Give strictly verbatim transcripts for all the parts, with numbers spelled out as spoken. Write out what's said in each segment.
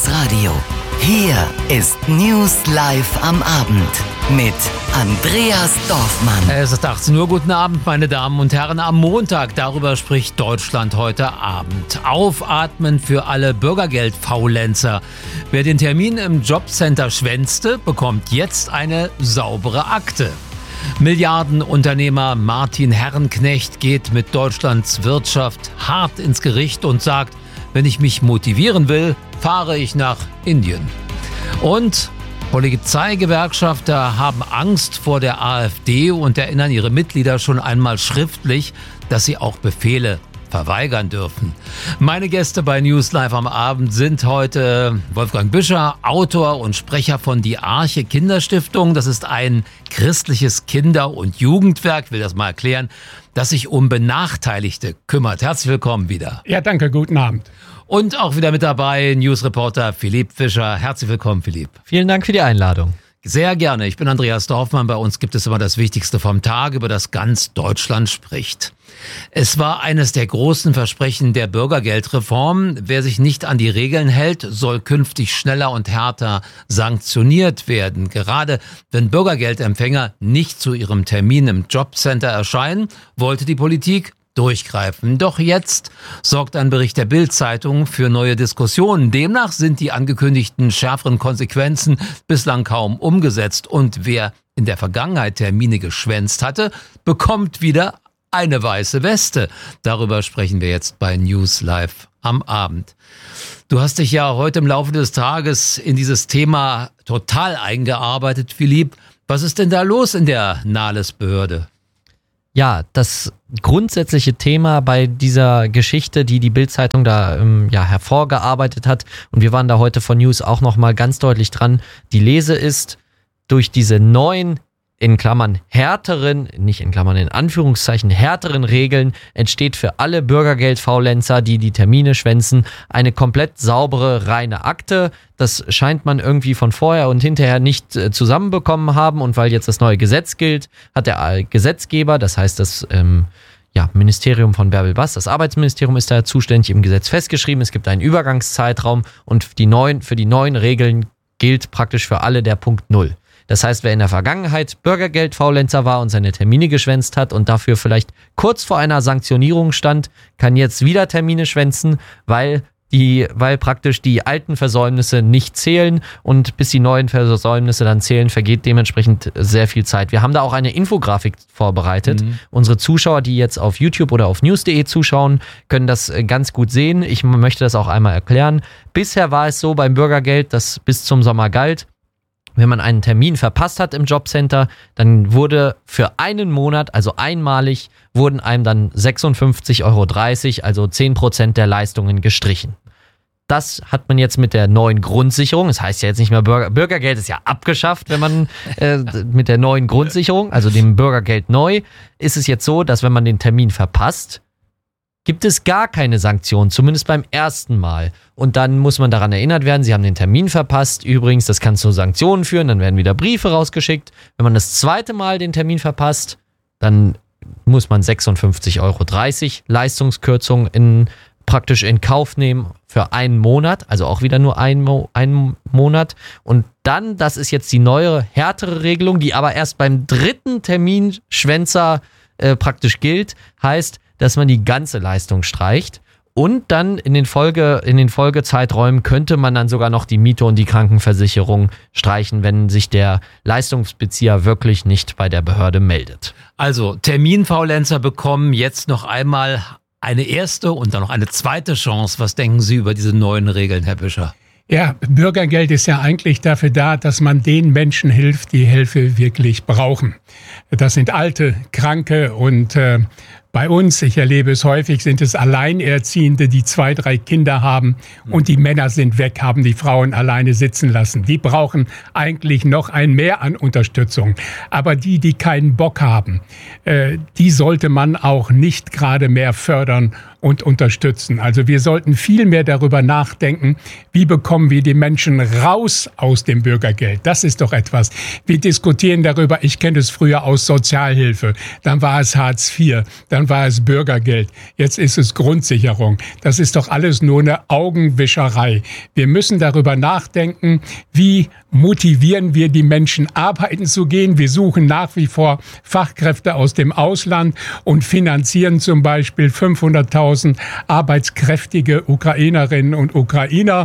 Radio. Hier ist News Live am Abend mit Andreas Dorfmann. Es ist achtzehn Uhr. Guten Abend, meine Damen und Herren. Am Montag, darüber spricht Deutschland heute Abend. Aufatmen für alle Bürgergeldfaulenzer. Wer den Termin im Jobcenter schwänzte, bekommt jetzt eine saubere Akte. Milliardenunternehmer Martin Herrenknecht geht mit Deutschlands Wirtschaft hart ins Gericht und sagt, wenn ich mich motivieren will, fahre ich nach Indien. Und Polizeigewerkschafter haben Angst vor der AfD und erinnern ihre Mitglieder schon einmal schriftlich, dass sie auch Befehle verweigern dürfen. Meine Gäste bei News Live am Abend sind heute Wolfgang Büscher, Autor und Sprecher von Die Arche Kinderstiftung. Das ist ein christliches Kinder- und Jugendwerk, will das mal erklären, das sich um Benachteiligte kümmert. Herzlich willkommen wieder. Ja, danke, guten Abend. Und auch wieder mit dabei Newsreporter Philipp Fischer. Herzlich willkommen, Philipp. Vielen Dank für die Einladung. Sehr gerne. Ich bin Andreas Dorfmann. Bei uns gibt es immer das Wichtigste vom Tag, über das ganz Deutschland spricht. Es war eines der großen Versprechen der Bürgergeldreform. Wer sich nicht an die Regeln hält, soll künftig schneller und härter sanktioniert werden. Gerade wenn Bürgergeldempfänger nicht zu ihrem Termin im Jobcenter erscheinen, wollte die Politik durchgreifen. Doch jetzt sorgt ein Bericht der Bild-Zeitung für neue Diskussionen. Demnach sind die angekündigten schärferen Konsequenzen bislang kaum umgesetzt. Und wer in der Vergangenheit Termine geschwänzt hatte, bekommt wieder eine weiße Weste. Darüber sprechen wir jetzt bei News Live am Abend. Du hast dich ja heute im Laufe des Tages in dieses Thema total eingearbeitet, Philipp. Was ist denn da los in der Nahles-Behörde? Ja, das grundsätzliche Thema bei dieser Geschichte, die die Bild-Zeitung da ähm, ja, hervorgearbeitet hat, und wir waren da heute von News auch nochmal ganz deutlich dran, die Lese ist, durch diese neuen, in Klammern härteren, nicht in Klammern, in Anführungszeichen härteren Regeln entsteht für alle Bürgergeldfaulenzer, die die Termine schwänzen, eine komplett saubere, reine Akte. Das scheint man irgendwie von vorher und hinterher nicht äh, zusammenbekommen haben, und weil jetzt das neue Gesetz gilt, hat der Gesetzgeber, das heißt das ähm, ja, Ministerium von Bärbel Bass, das Arbeitsministerium ist da zuständig, im Gesetz festgeschrieben, es gibt einen Übergangszeitraum und die neuen, für die neuen Regeln gilt praktisch für alle der Punkt Null. Das heißt, wer in der Vergangenheit Bürgergeldfaulenzer war und seine Termine geschwänzt hat und dafür vielleicht kurz vor einer Sanktionierung stand, kann jetzt wieder Termine schwänzen, weil die, weil praktisch die alten Versäumnisse nicht zählen, und bis die neuen Versäumnisse dann zählen, vergeht dementsprechend sehr viel Zeit. Wir haben da auch eine Infografik vorbereitet. Mhm. Unsere Zuschauer, die jetzt auf YouTube oder auf news punkt de zuschauen, können das ganz gut sehen. Ich möchte das auch einmal erklären. Bisher war es so beim Bürgergeld, das bis zum Sommer galt, wenn man einen Termin verpasst hat im Jobcenter, dann wurde für einen Monat, also einmalig, wurden einem dann sechsundfünfzig Euro dreißig, also zehn Prozent der Leistungen gestrichen. Das hat man jetzt mit der neuen Grundsicherung, das heißt ja jetzt nicht mehr Bürger, Bürgergeld ist ja abgeschafft, wenn man äh, mit der neuen Grundsicherung, also dem Bürgergeld neu, ist es jetzt so, dass wenn man den Termin verpasst, gibt es gar keine Sanktion, zumindest beim ersten Mal. Und dann muss man daran erinnert werden, Sie haben den Termin verpasst. Übrigens, das kann zu Sanktionen führen, dann werden wieder Briefe rausgeschickt. Wenn man das zweite Mal den Termin verpasst, dann muss man sechsundfünfzig Euro dreißig Leistungskürzung in, praktisch in Kauf nehmen für einen Monat, also auch wieder nur ein, Mo- einen Monat. Und dann, das ist jetzt die neue, härtere Regelung, die aber erst beim dritten Terminschwänzer äh, praktisch gilt, heißt, dass man die ganze Leistung streicht, und dann in den Folge, in den Folgezeiträumen könnte man dann sogar noch die Miete und die Krankenversicherung streichen, wenn sich der Leistungsbezieher wirklich nicht bei der Behörde meldet. Also Terminfaulenzer bekommen jetzt noch einmal eine erste und dann noch eine zweite Chance. Was denken Sie über diese neuen Regeln, Herr Büscher? Ja, Bürgergeld ist ja eigentlich dafür da, dass man den Menschen hilft, die Hilfe wirklich brauchen. Das sind Alte, Kranke und äh, bei uns, ich erlebe es häufig, sind es Alleinerziehende, die zwei, drei Kinder haben und die Männer sind weg, haben die Frauen alleine sitzen lassen. Die brauchen eigentlich noch ein Mehr an Unterstützung. Aber die, die keinen Bock haben, äh, die sollte man auch nicht gerade mehr fördern und unterstützen. Also wir sollten viel mehr darüber nachdenken, wie bekommen wir die Menschen raus aus dem Bürgergeld. Das ist doch etwas. Wir diskutieren darüber, ich kenne es früher aus Sozialhilfe, dann war es Hartz vier, dann war es Bürgergeld, jetzt ist es Grundsicherung. Das ist doch alles nur eine Augenwischerei. Wir müssen darüber nachdenken, wie motivieren wir die Menschen, arbeiten zu gehen. Wir suchen nach wie vor Fachkräfte aus dem Ausland und finanzieren zum Beispiel fünfhunderttausend arbeitskräftige Ukrainerinnen und Ukrainer.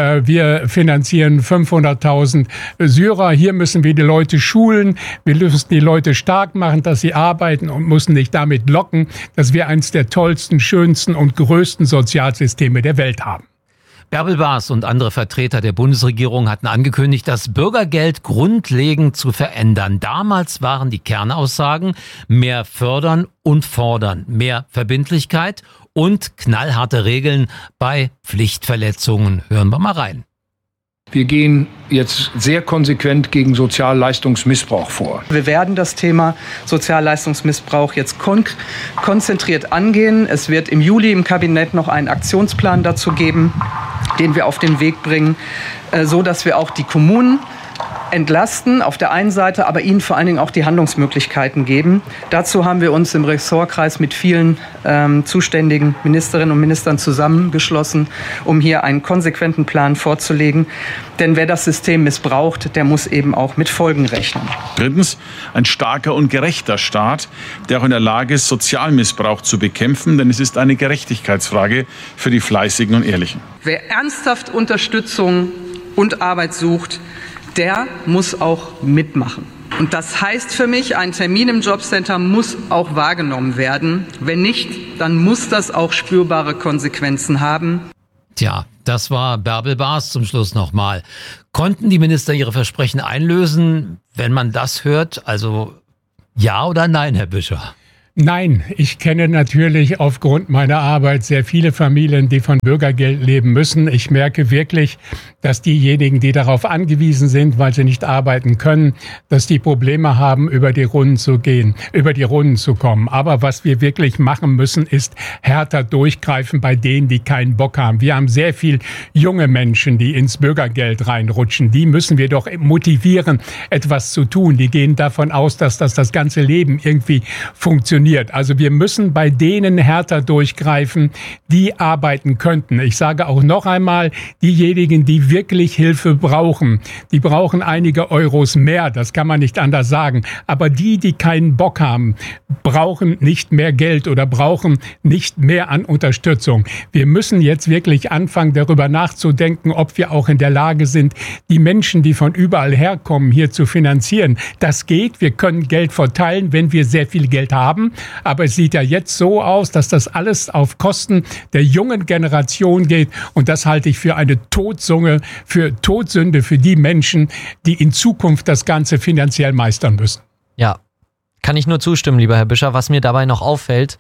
Wir finanzieren fünfhunderttausend Syrer. Hier müssen wir die Leute schulen. Wir müssen die Leute stark machen, dass sie arbeiten und müssen nicht damit locken, dass wir eines der tollsten, schönsten und größten Sozialsysteme der Welt haben. Bärbel Baas und andere Vertreter der Bundesregierung hatten angekündigt, das Bürgergeld grundlegend zu verändern. Damals waren die Kernaussagen: mehr fördern und fordern, mehr Verbindlichkeit und knallharte Regeln bei Pflichtverletzungen. Hören wir mal rein. Wir gehen jetzt sehr konsequent gegen Sozialleistungsmissbrauch vor. Wir werden das Thema Sozialleistungsmissbrauch jetzt kon- konzentriert angehen. Es wird im Juli im Kabinett noch einen Aktionsplan dazu geben, den wir auf den Weg bringen, äh, so dass wir auch die Kommunen entlasten auf der einen Seite, aber ihnen vor allen Dingen auch die Handlungsmöglichkeiten geben. Dazu haben wir uns im Ressortkreis mit vielen ähm, zuständigen Ministerinnen und Ministern zusammengeschlossen, um hier einen konsequenten Plan vorzulegen. Denn wer das System missbraucht, der muss eben auch mit Folgen rechnen. Drittens, ein starker und gerechter Staat, der auch in der Lage ist, Sozialmissbrauch zu bekämpfen, denn es ist eine Gerechtigkeitsfrage für die Fleißigen und Ehrlichen. Wer ernsthaft Unterstützung und Arbeit sucht, der muss auch mitmachen. Und das heißt für mich, ein Termin im Jobcenter muss auch wahrgenommen werden. Wenn nicht, dann muss das auch spürbare Konsequenzen haben. Tja, das war Bärbel Baas zum Schluss nochmal. Konnten die Minister ihre Versprechen einlösen, wenn man das hört? Also ja oder nein, Herr Büscher? Nein, ich kenne natürlich aufgrund meiner Arbeit sehr viele Familien, die von Bürgergeld leben müssen. Ich merke wirklich, dass diejenigen, die darauf angewiesen sind, weil sie nicht arbeiten können, dass die Probleme haben, über die Runden zu gehen, über die Runden zu kommen. Aber was wir wirklich machen müssen, ist härter durchgreifen bei denen, die keinen Bock haben. Wir haben sehr viel junge Menschen, die ins Bürgergeld reinrutschen. Die müssen wir doch motivieren, etwas zu tun. Die gehen davon aus, dass das das ganze Leben irgendwie funktioniert. Also wir müssen bei denen härter durchgreifen, die arbeiten könnten. Ich sage auch noch einmal, diejenigen, die wirklich Hilfe brauchen, die brauchen einige Euros mehr, das kann man nicht anders sagen. Aber die, die keinen Bock haben, brauchen nicht mehr Geld oder brauchen nicht mehr an Unterstützung. Wir müssen jetzt wirklich anfangen, darüber nachzudenken, ob wir auch in der Lage sind, die Menschen, die von überall herkommen, hier zu finanzieren. Das geht, wir können Geld verteilen, wenn wir sehr viel Geld haben. Aber es sieht ja jetzt so aus, dass das alles auf Kosten der jungen Generation geht. Und das halte ich für eine Todsünde, für Todsünde für die Menschen, die in Zukunft das Ganze finanziell meistern müssen. Ja, kann ich nur zustimmen, lieber Herr Büscher. Was mir dabei noch auffällt,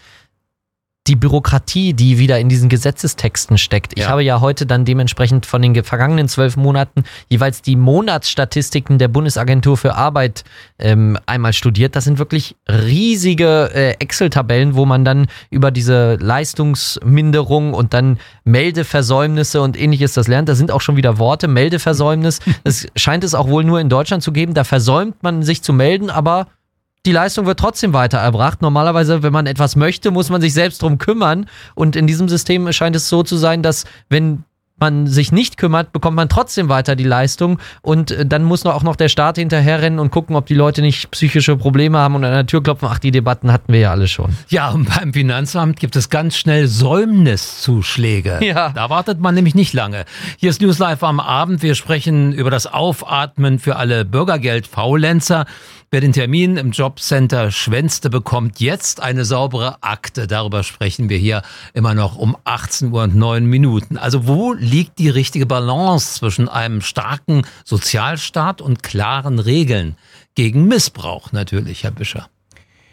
die Bürokratie, die wieder in diesen Gesetzestexten steckt. Ich ja. habe ja heute dann dementsprechend von den vergangenen zwölf Monaten jeweils die Monatsstatistiken der Bundesagentur für Arbeit ähm, einmal studiert. Das sind wirklich riesige äh, Excel-Tabellen, wo man dann über diese Leistungsminderung und dann Meldeversäumnisse und ähnliches das lernt. Da sind auch schon wieder Worte, Meldeversäumnis. Das scheint es auch wohl nur in Deutschland zu geben. Da versäumt man sich zu melden, aber die Leistung wird trotzdem weiter erbracht. Normalerweise, wenn man etwas möchte, muss man sich selbst drum kümmern. Und in diesem System scheint es so zu sein, dass wenn man sich nicht kümmert, bekommt man trotzdem weiter die Leistung. Und dann muss noch auch noch der Staat hinterherrennen und gucken, ob die Leute nicht psychische Probleme haben und an der Tür klopfen. Ach, die Debatten hatten wir ja alle schon. Ja, und beim Finanzamt gibt es ganz schnell Säumniszuschläge. Ja. Da wartet man nämlich nicht lange. Hier ist News Live am Abend. Wir sprechen über das Aufatmen für alle Bürgergeld-Faulenzer. Wer den Termin im Jobcenter schwänzte, bekommt jetzt eine saubere Akte. Darüber sprechen wir hier immer noch um achtzehn Uhr und neun Minuten. Also wo liegt die richtige Balance zwischen einem starken Sozialstaat und klaren Regeln? Gegen Missbrauch natürlich, Herr Büscher.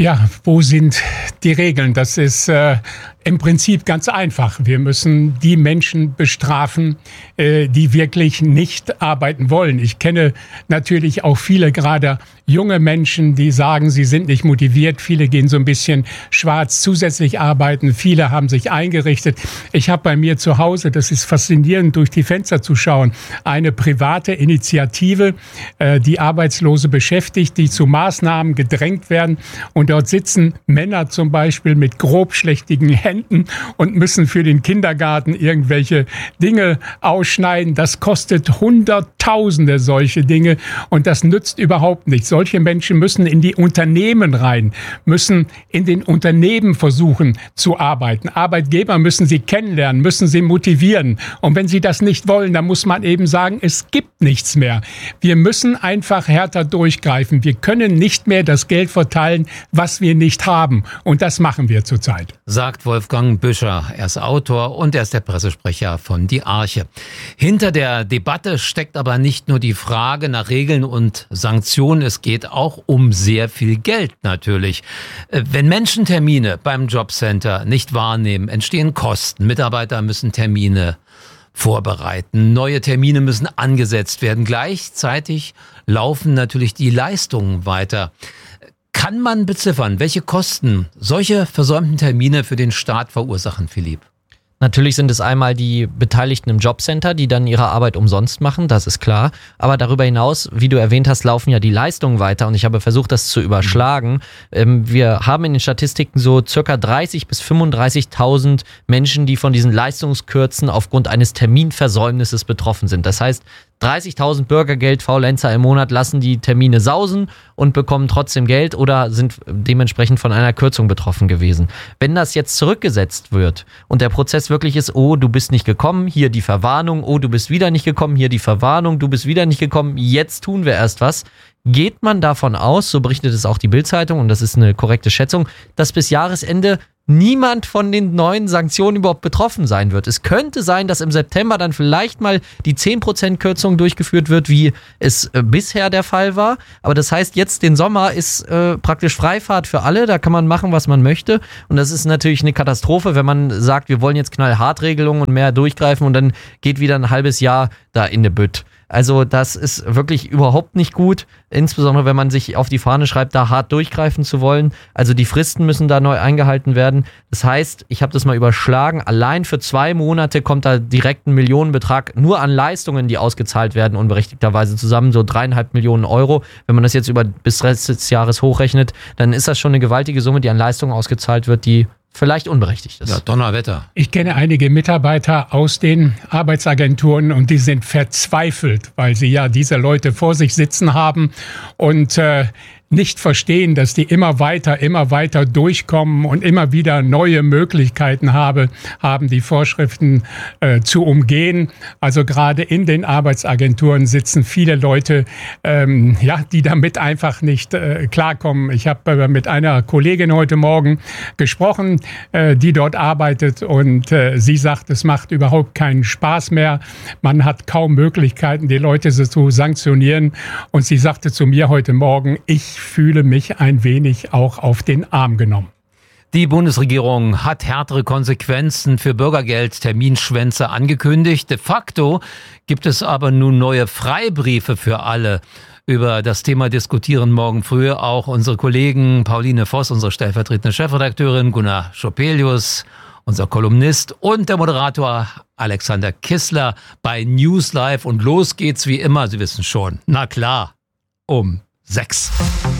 Ja, wo sind die Regeln? Das ist äh, im Prinzip ganz einfach. Wir müssen die Menschen bestrafen, äh, die wirklich nicht arbeiten wollen. Ich kenne natürlich auch viele, gerade junge Menschen, die sagen, sie sind nicht motiviert. Viele gehen so ein bisschen schwarz zusätzlich arbeiten. Viele haben sich eingerichtet. Ich habe bei mir zu Hause, das ist faszinierend, durch die Fenster zu schauen, eine private Initiative, äh, die Arbeitslose beschäftigt, die zu Maßnahmen gedrängt werden. Und dort sitzen Männer zum Beispiel mit grobschlächtigen Händen und müssen für den Kindergarten irgendwelche Dinge ausschneiden. Das kostet Hunderttausende solche Dinge und das nützt überhaupt nichts. Solche Menschen müssen in die Unternehmen rein, müssen in den Unternehmen versuchen zu arbeiten. Arbeitgeber müssen sie kennenlernen, müssen sie motivieren. Und wenn sie das nicht wollen, dann muss man eben sagen, es gibt nichts mehr. Wir müssen einfach härter durchgreifen. Wir können nicht mehr das Geld verteilen, was wir nicht haben. Und das machen wir zurzeit. Sagt Wolfgang Büscher. Er ist Autor und er ist der Pressesprecher von Die Arche. Hinter der Debatte steckt aber nicht nur die Frage nach Regeln und Sanktionen. Es geht auch um sehr viel Geld natürlich. Wenn Menschen Termine beim Jobcenter nicht wahrnehmen, entstehen Kosten. Mitarbeiter müssen Termine vorbereiten. Neue Termine müssen angesetzt werden. Gleichzeitig laufen natürlich die Leistungen weiter. Kann man beziffern, welche Kosten solche versäumten Termine für den Staat verursachen, Philipp? Natürlich sind es einmal die Beteiligten im Jobcenter, die dann ihre Arbeit umsonst machen, das ist klar. Aber darüber hinaus, wie du erwähnt hast, laufen ja die Leistungen weiter und ich habe versucht, das zu überschlagen. Ähm, wir haben in den Statistiken so circa dreißig bis fünfunddreißigtausend Menschen, die von diesen Leistungskürzen aufgrund eines Terminversäumnisses betroffen sind. Das heißt, dreißigtausend Bürgergeld-Faulenzer im Monat lassen die Termine sausen und bekommen trotzdem Geld oder sind dementsprechend von einer Kürzung betroffen gewesen. Wenn das jetzt zurückgesetzt wird und der Prozess wirklich ist, oh, du bist nicht gekommen, hier die Verwarnung, oh, du bist wieder nicht gekommen, hier die Verwarnung, du bist wieder nicht gekommen, jetzt tun wir erst was, geht man davon aus, so berichtet es auch die Bild-Zeitung und das ist eine korrekte Schätzung, dass bis Jahresende niemand von den neuen Sanktionen überhaupt betroffen sein wird. Es könnte sein, dass im September dann vielleicht mal die zehn Prozent Kürzung durchgeführt wird, wie es äh, bisher der Fall war. Aber das heißt, jetzt den Sommer ist äh, praktisch Freifahrt für alle. Da kann man machen, was man möchte. Und das ist natürlich eine Katastrophe, wenn man sagt, wir wollen jetzt knallhart Regelungen und mehr durchgreifen und dann geht wieder ein halbes Jahr da in der Bütt. Also das ist wirklich überhaupt nicht gut, insbesondere wenn man sich auf die Fahne schreibt, da hart durchgreifen zu wollen. Also die Fristen müssen da neu eingehalten werden. Das heißt, ich habe das mal überschlagen, allein für zwei Monate kommt da direkt ein Millionenbetrag nur an Leistungen, die ausgezahlt werden, unberechtigterweise zusammen, so dreieinhalb Millionen Euro. Wenn man das jetzt über bis Rest des Jahres hochrechnet, dann ist das schon eine gewaltige Summe, die an Leistungen ausgezahlt wird, die vielleicht unberechtigt ist. Ja, Donnerwetter. Ich kenne einige Mitarbeiter aus den Arbeitsagenturen und die sind verzweifelt, weil sie ja diese Leute vor sich sitzen haben und äh, nicht verstehen, dass die immer weiter, immer weiter durchkommen und immer wieder neue Möglichkeiten habe, haben, die Vorschriften äh, zu umgehen. Also gerade in den Arbeitsagenturen sitzen viele Leute, ähm, ja, die damit einfach nicht äh, klarkommen. Ich habe äh, mit einer Kollegin heute Morgen gesprochen, äh, die dort arbeitet und äh, sie sagt, es macht überhaupt keinen Spaß mehr. Man hat kaum Möglichkeiten, die Leute so zu sanktionieren. Und sie sagte zu mir heute Morgen, ich fühle mich ein wenig auch auf den Arm genommen. Die Bundesregierung hat härtere Konsequenzen für Bürgergeld-Terminschwänze angekündigt. De facto gibt es aber nun neue Freibriefe für alle. Über das Thema diskutieren morgen früh auch unsere Kollegen Pauline Voss, unsere stellvertretende Chefredakteurin, Gunnar Schopelius, unser Kolumnist und der Moderator Alexander Kissler bei News Live. Und los geht's wie immer, Sie wissen schon, na klar, um sechs.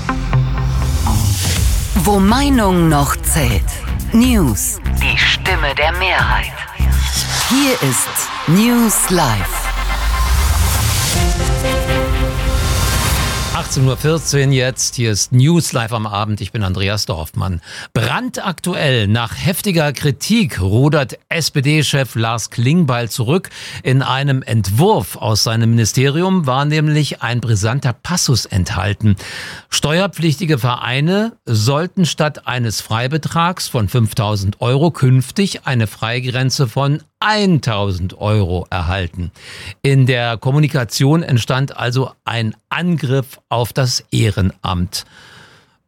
Wo Meinung noch zählt. News. Die Stimme der Mehrheit. Hier ist News Live. achtzehn Uhr vierzehn jetzt, hier ist News Live am Abend, ich bin Andreas Dorfmann. Brandaktuell, nach heftiger Kritik rudert S P D-Chef Lars Klingbeil zurück. In einem Entwurf aus seinem Ministerium war nämlich ein brisanter Passus enthalten. Steuerpflichtige Vereine sollten statt eines Freibetrags von fünftausend Euro künftig eine Freigrenze von tausend Euro erhalten. In der Kommunikation entstand also ein Angriff auf das Ehrenamt.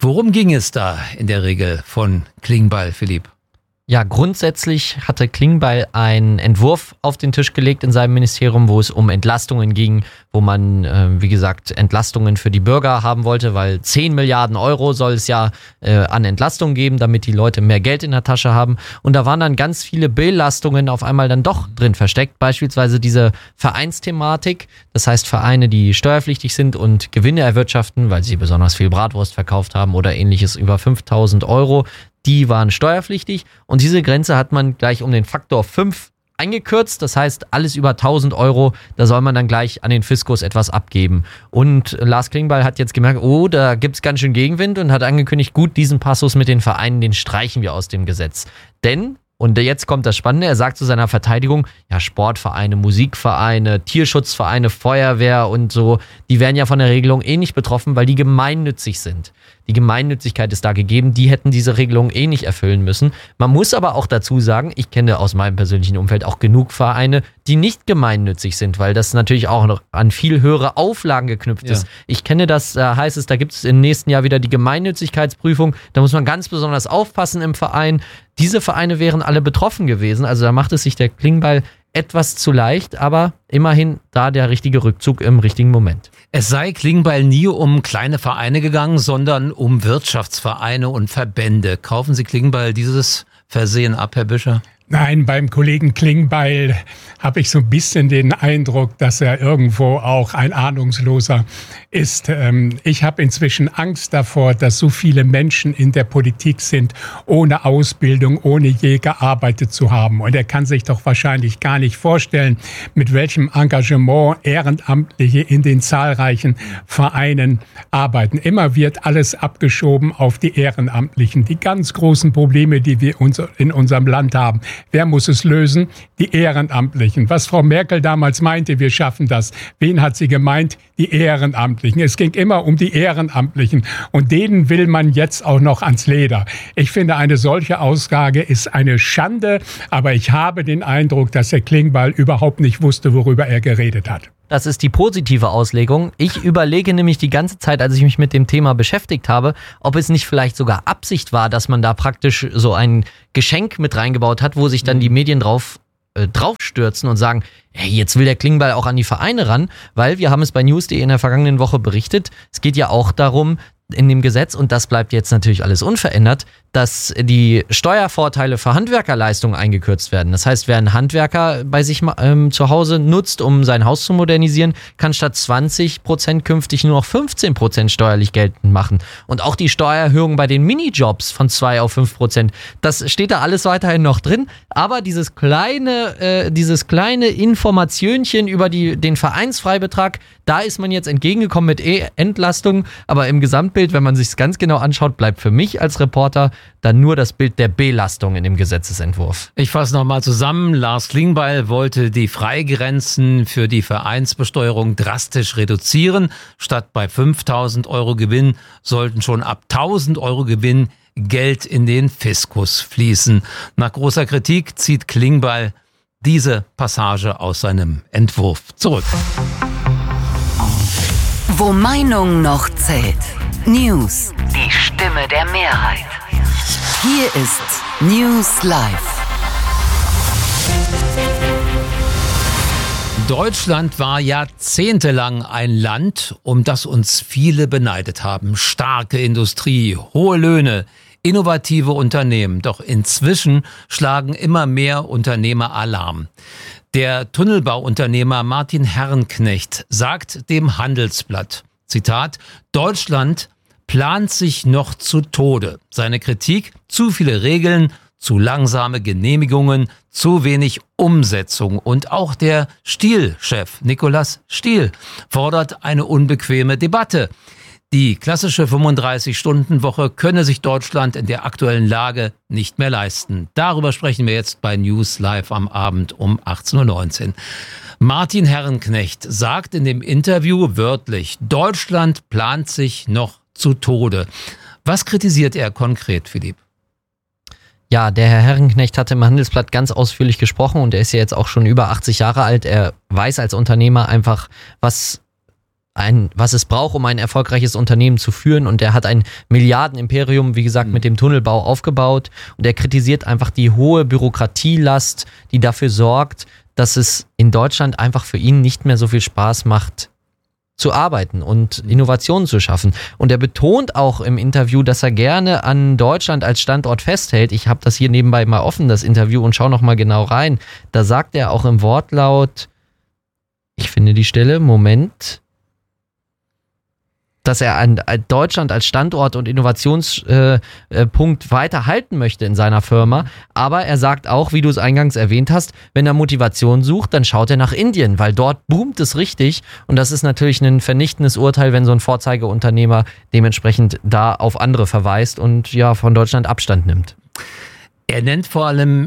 Worum ging es da in der Regel von Klingbeil, Philipp? Ja, grundsätzlich hatte Klingbeil einen Entwurf auf den Tisch gelegt in seinem Ministerium, wo es um Entlastungen ging, wo man, äh, wie gesagt, Entlastungen für die Bürger haben wollte, weil zehn Milliarden Euro soll es ja äh, an Entlastungen geben, damit die Leute mehr Geld in der Tasche haben. Und da waren dann ganz viele Belastungen auf einmal dann doch drin versteckt, beispielsweise diese Vereinsthematik, das heißt Vereine, die steuerpflichtig sind und Gewinne erwirtschaften, weil sie besonders viel Bratwurst verkauft haben oder ähnliches über fünftausend Euro. Die waren steuerpflichtig und diese Grenze hat man gleich um den Faktor fünf eingekürzt. Das heißt, alles über tausend Euro, da soll man dann gleich an den Fiskus etwas abgeben. Und Lars Klingbeil hat jetzt gemerkt, oh, da gibt's ganz schön Gegenwind und hat angekündigt, gut, diesen Passus mit den Vereinen, den streichen wir aus dem Gesetz. Denn, und jetzt kommt das Spannende, er sagt zu seiner Verteidigung, ja, Sportvereine, Musikvereine, Tierschutzvereine, Feuerwehr und so, die werden ja von der Regelung eh nicht betroffen, weil die gemeinnützig sind. Die Gemeinnützigkeit ist da gegeben, die hätten diese Regelung eh nicht erfüllen müssen. Man muss aber auch dazu sagen, ich kenne aus meinem persönlichen Umfeld auch genug Vereine, die nicht gemeinnützig sind, weil das natürlich auch noch an viel höhere Auflagen geknüpft ja. ist. Ich kenne das, da heißt es, da gibt es im nächsten Jahr wieder die Gemeinnützigkeitsprüfung, da muss man ganz besonders aufpassen im Verein. Diese Vereine wären alle betroffen gewesen, also da macht es sich der Klingbeil etwas zu leicht, aber immerhin da der richtige Rückzug im richtigen Moment. Es sei Klingbeil nie um kleine Vereine gegangen, sondern um Wirtschaftsvereine und Verbände. Kaufen Sie Klingbeil dieses Versehen ab, Herr Büscher? Nein, beim Kollegen Klingbeil habe ich so ein bisschen den Eindruck, dass er irgendwo auch ein Ahnungsloser ist. Ich habe inzwischen Angst davor, dass so viele Menschen in der Politik sind, ohne Ausbildung, ohne je gearbeitet zu haben. Und er kann sich doch wahrscheinlich gar nicht vorstellen, mit welchem Engagement Ehrenamtliche in den zahlreichen Vereinen arbeiten. Immer wird alles abgeschoben auf die Ehrenamtlichen. Die ganz großen Probleme, die wir in unserem Land haben. Wer muss es lösen? Die Ehrenamtlichen. Was Frau Merkel damals meinte, wir schaffen das. Wen hat sie gemeint? Die Ehrenamtlichen. Es ging immer um die Ehrenamtlichen. Und denen will man jetzt auch noch ans Leder. Ich finde, eine solche Aussage ist eine Schande. Aber ich habe den Eindruck, dass Herr Klingbeil überhaupt nicht wusste, worüber er geredet hat. Das ist die positive Auslegung. Ich überlege nämlich die ganze Zeit, als ich mich mit dem Thema beschäftigt habe, ob es nicht vielleicht sogar Absicht war, dass man da praktisch so ein Geschenk mit reingebaut hat, wo sich dann die Medien drauf äh, draufstürzen und sagen, hey, jetzt will der Klingbeil auch an die Vereine ran, weil wir haben es bei news punkt de in der vergangenen Woche berichtet. Es geht ja auch darum, in dem Gesetz, und das bleibt jetzt natürlich alles unverändert, dass die Steuervorteile für Handwerkerleistungen eingekürzt werden. Das heißt, wer einen Handwerker bei sich ähm, zu Hause nutzt, um sein Haus zu modernisieren, kann statt zwanzig Prozent künftig nur noch fünfzehn Prozent steuerlich geltend machen. Und auch die Steuererhöhung bei den Minijobs von zwei auf fünf Prozent, das steht da alles weiterhin noch drin. Aber dieses kleine, äh, dieses kleine Informationchen über die, den Vereinsfreibetrag, da ist man jetzt entgegengekommen mit E-Entlastung. Aber im Gesamtbild, wenn man sich es ganz genau anschaut, bleibt für mich als Reporter dann nur das Bild der Belastung in dem Gesetzesentwurf. Ich fasse nochmal zusammen. Lars Klingbeil wollte die Freigrenzen für die Vereinsbesteuerung drastisch reduzieren. Statt bei fünftausend Euro Gewinn sollten schon ab tausend Euro Gewinn Geld in den Fiskus fließen. Nach großer Kritik zieht Klingbeil diese Passage aus seinem Entwurf zurück. Wo Meinung noch zählt. News. Die Stimme der Mehrheit. Hier ist News Live. Deutschland war jahrzehntelang ein Land, um das uns viele beneidet haben. Starke Industrie, hohe Löhne, innovative Unternehmen. Doch inzwischen schlagen immer mehr Unternehmer Alarm. Der Tunnelbauunternehmer Martin Herrenknecht sagt dem Handelsblatt, Zitat, Deutschland plant sich noch zu Tode. Seine Kritik, zu viele Regeln, zu langsame Genehmigungen, zu wenig Umsetzung. Und auch der Stihl-Chef Nicolas Stihl fordert eine unbequeme Debatte. Die klassische fünfunddreißig-Stunden-Woche könne sich Deutschland in der aktuellen Lage nicht mehr leisten. Darüber sprechen wir jetzt bei News Live am Abend um achtzehn Uhr neunzehn. Martin Herrenknecht sagt in dem Interview wörtlich, Deutschland plant sich noch zu Tode. Was kritisiert er konkret, Philipp? Ja, der Herr Herrenknecht hatte im Handelsblatt ganz ausführlich gesprochen und er ist ja jetzt auch schon über achtzig Jahre alt. Er weiß als Unternehmer einfach, was ein, was es braucht, um ein erfolgreiches Unternehmen zu führen. Und er hat ein Milliardenimperium, wie gesagt, mit dem Tunnelbau aufgebaut. Und er kritisiert einfach die hohe Bürokratielast, die dafür sorgt, dass es in Deutschland einfach für ihn nicht mehr so viel Spaß macht, zu arbeiten und Innovationen zu schaffen. Und er betont auch im Interview, dass er gerne an Deutschland als Standort festhält. Ich habe das hier nebenbei mal offen, das Interview, und schau noch mal genau rein. Da sagt er auch im Wortlaut, ich finde die Stelle, Moment, dass er an Deutschland als Standort und Innovationspunkt äh, weiter halten möchte in seiner Firma. Aber er sagt auch, wie du es eingangs erwähnt hast, wenn er Motivation sucht, dann schaut er nach Indien, weil dort boomt es richtig. Und das ist natürlich ein vernichtendes Urteil, wenn so ein Vorzeigeunternehmer dementsprechend da auf andere verweist und ja von Deutschland Abstand nimmt. Er nennt vor allem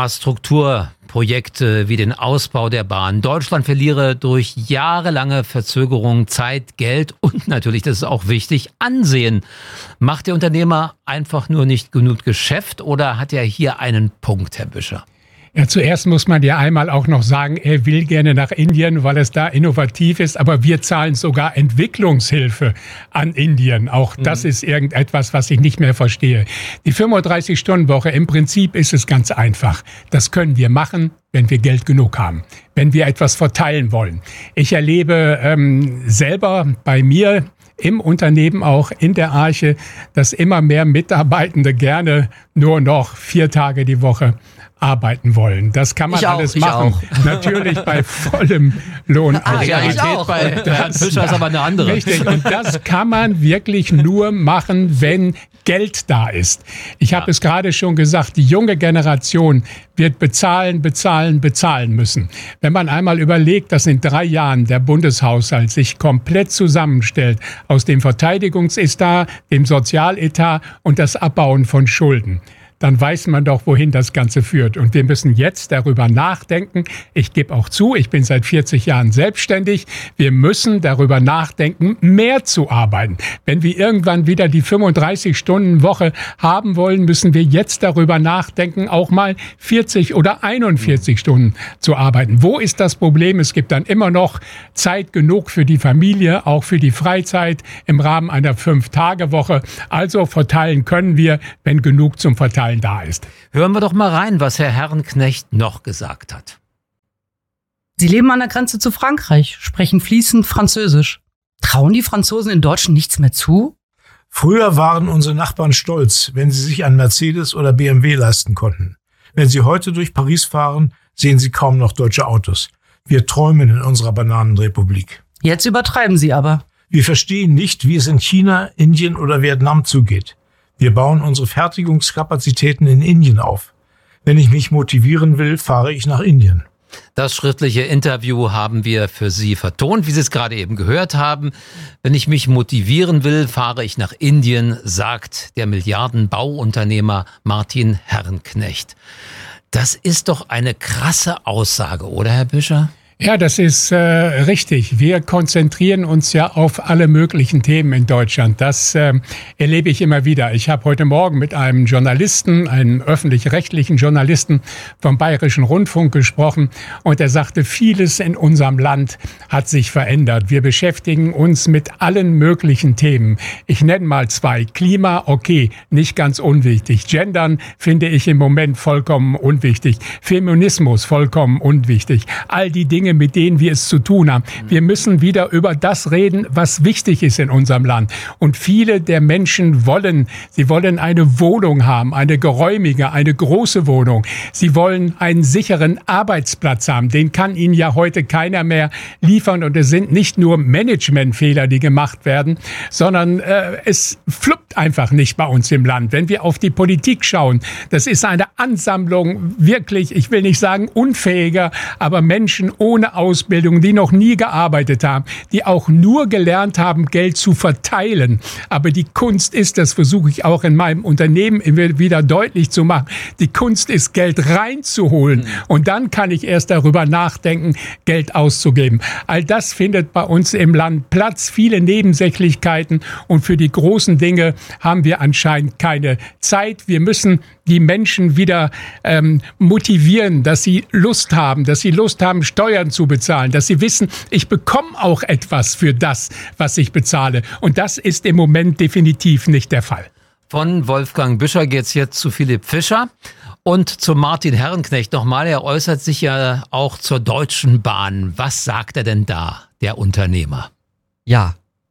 Infrastrukturprojekte wie den Ausbau der Bahn. Deutschland verliere durch jahrelange Verzögerung Zeit, Geld und natürlich, das ist auch wichtig, Ansehen. Macht der Unternehmer einfach nur nicht genug Geschäft oder hat er hier einen Punkt, Herr Büscher? Ja, zuerst muss man ja einmal auch noch sagen, er will gerne nach Indien, weil es da innovativ ist, aber wir zahlen sogar Entwicklungshilfe an Indien. Auch das mhm. ist irgendetwas, was ich nicht mehr verstehe. Die fünfunddreißig-Stunden-Woche, im Prinzip ist es ganz einfach. Das können wir machen, wenn wir Geld genug haben, wenn wir etwas verteilen wollen. Ich erlebe ähm, selber bei mir im Unternehmen, auch in der Arche, dass immer mehr Mitarbeitende gerne nur noch vier Tage die Woche arbeiten wollen. Das kann man ich alles auch, machen. Natürlich bei vollem Lohn. Ah, ja, ich auch. Bei Herrn Büscher ist aber eine andere. Richtig. Und das kann man wirklich nur machen, wenn Geld da ist. Ich habe ja. es gerade schon gesagt, die junge Generation wird bezahlen, bezahlen, bezahlen müssen. Wenn man einmal überlegt, dass in drei Jahren der Bundeshaushalt sich komplett zusammenstellt aus dem Verteidigungsetat, dem Sozialetat und das Abbauen von Schulden, dann weiß man doch, wohin das Ganze führt. Und wir müssen jetzt darüber nachdenken. Ich gebe auch zu, ich bin seit vierzig Jahren selbstständig. Wir müssen darüber nachdenken, mehr zu arbeiten. Wenn wir irgendwann wieder die fünfunddreißig-Stunden-Woche haben wollen, müssen wir jetzt darüber nachdenken, auch mal vierzig oder einundvierzig Stunden zu arbeiten. Wo ist das Problem? Es gibt dann immer noch Zeit genug für die Familie, auch für die Freizeit im Rahmen einer Fünf-Tage-Woche. Also verteilen können wir, wenn genug zum Verteilen da ist. Hören wir doch mal rein, was Herr Herrenknecht noch gesagt hat. Sie leben an der Grenze zu Frankreich, sprechen fließend Französisch. Trauen die Franzosen den Deutschen nichts mehr zu? Früher waren unsere Nachbarn stolz, wenn sie sich einen Mercedes oder B M W leisten konnten. Wenn sie heute durch Paris fahren, sehen sie kaum noch deutsche Autos. Wir träumen in unserer Bananenrepublik. Jetzt übertreiben sie aber. Wir verstehen nicht, wie es in China, Indien oder Vietnam zugeht. Wir bauen unsere Fertigungskapazitäten in Indien auf. Wenn ich mich motivieren will, fahre ich nach Indien. Das schriftliche Interview haben wir für Sie vertont, wie Sie es gerade eben gehört haben. Wenn ich mich motivieren will, fahre ich nach Indien, sagt der Milliardenbauunternehmer Martin Herrenknecht. Das ist doch eine krasse Aussage, oder Herr Büscher? Ja, das ist äh, richtig. Wir konzentrieren uns ja auf alle möglichen Themen in Deutschland. Das äh, erlebe ich immer wieder. Ich habe heute Morgen mit einem Journalisten, einem öffentlich-rechtlichen Journalisten vom Bayerischen Rundfunk gesprochen und er sagte, vieles in unserem Land hat sich verändert. Wir beschäftigen uns mit allen möglichen Themen. Ich nenne mal zwei. Klima, okay, nicht ganz unwichtig. Gendern finde ich im Moment vollkommen unwichtig. Feminismus vollkommen unwichtig. All die Dinge, mit denen wir es zu tun haben. Wir müssen wieder über das reden, was wichtig ist in unserem Land. Und viele der Menschen wollen, sie wollen eine Wohnung haben, eine geräumige, eine große Wohnung. Sie wollen einen sicheren Arbeitsplatz haben. Den kann ihnen ja heute keiner mehr liefern. Und es sind nicht nur Managementfehler, die gemacht werden, sondern äh, es fluppt einfach nicht bei uns im Land. Wenn wir auf die Politik schauen, das ist eine Ansammlung wirklich, ich will nicht sagen unfähiger, aber Menschen ohne Ausbildung, die noch nie gearbeitet haben, die auch nur gelernt haben, Geld zu verteilen. Aber die Kunst ist, das versuche ich auch in meinem Unternehmen wieder deutlich zu machen, die Kunst ist, Geld reinzuholen. Und dann kann ich erst darüber nachdenken, Geld auszugeben. All das findet bei uns im Land Platz, viele Nebensächlichkeiten. Und für die großen Dinge haben wir anscheinend keine Zeit. Wir müssen die Menschen wieder ähm, motivieren, dass sie Lust haben, dass sie Lust haben, Steuern Steuern zu bezahlen, dass sie wissen, ich bekomme auch etwas für das, was ich bezahle. Und das ist im Moment definitiv nicht der Fall. Von Wolfgang Büscher geht's jetzt zu Philipp Fischer. Und zu Martin Herrenknecht nochmal. Er äußert sich ja auch zur Deutschen Bahn. Was sagt er denn da, der Unternehmer? Ja,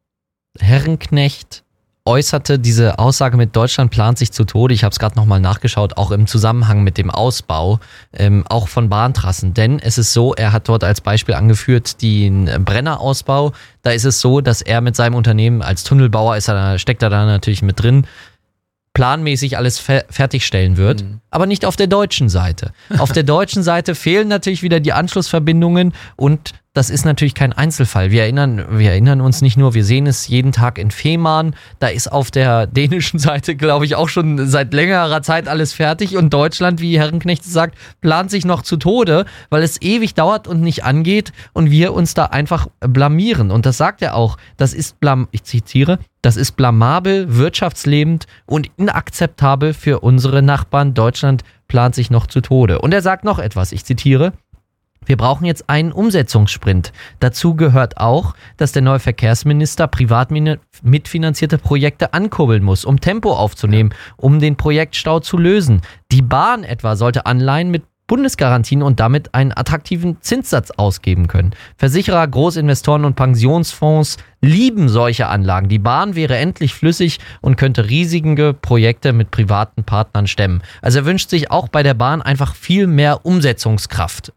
Herrenknecht äußerte diese Aussage mit Deutschland plant sich zu Tode. Ich habe es gerade nochmal nachgeschaut, auch im Zusammenhang mit dem Ausbau, ähm, auch von Bahntrassen. Denn es ist so, er hat dort als Beispiel angeführt den Brennerausbau. Da ist es so, dass er mit seinem Unternehmen als Tunnelbauer, ist er, steckt er da natürlich mit drin, planmäßig alles fer- fertigstellen wird, mhm. aber nicht auf der deutschen Seite. Auf der deutschen Seite fehlen natürlich wieder die Anschlussverbindungen und das ist natürlich kein Einzelfall. Wir erinnern, wir erinnern uns nicht nur, wir sehen es jeden Tag in Fehmarn, da ist auf der dänischen Seite, glaube ich, auch schon seit längerer Zeit alles fertig und Deutschland, wie Herrenknecht sagt, plant sich noch zu Tode, weil es ewig dauert und nicht angeht und wir uns da einfach blamieren. Und das sagt er auch, das ist blam, ich zitiere, das ist blamabel, wirtschaftslebend und inakzeptabel für unsere Nachbarn. Deutschland plant sich noch zu Tode. Und er sagt noch etwas, ich zitiere, wir brauchen jetzt einen Umsetzungssprint. Dazu gehört auch, dass der neue Verkehrsminister privat mitfinanzierte Projekte ankurbeln muss, um Tempo aufzunehmen, um den Projektstau zu lösen. Die Bahn etwa sollte Anleihen mit Bundesgarantien und damit einen attraktiven Zinssatz ausgeben können. Versicherer, Großinvestoren und Pensionsfonds lieben solche Anlagen. Die Bahn wäre endlich flüssig und könnte riesige Projekte mit privaten Partnern stemmen. Also er wünscht sich auch bei der Bahn einfach viel mehr Umsetzungskraft.